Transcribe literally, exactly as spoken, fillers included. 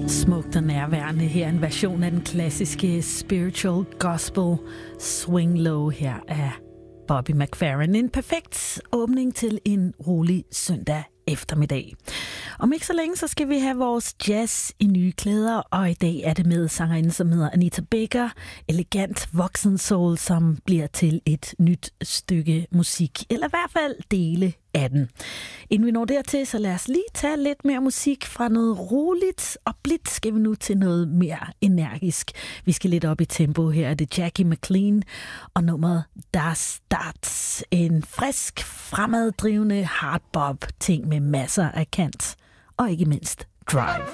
Smukt og nærværende her en version af den klassiske spiritual gospel Swing Low her af Bobby McFerrin. En perfekt åbning til en rolig søndag eftermiddag. Om ikke så længe, så skal vi have vores jazz i nye klæder, og i dag er det med sangerinden, som hedder Anita Baker. Elegant voksen soul, som bliver til et nyt stykke musik, eller i hvert fald dele af den. Inden vi når dertil, så lad os lige tage lidt mere musik fra noget roligt, og blidt skal vi nu til noget mere energisk. Vi skal lidt op i tempo. Her er det Jackie McLean og nummeret Das Dat. En frisk, fremaddrivende hardbop ting med masser af kant, og ikke mindst drive.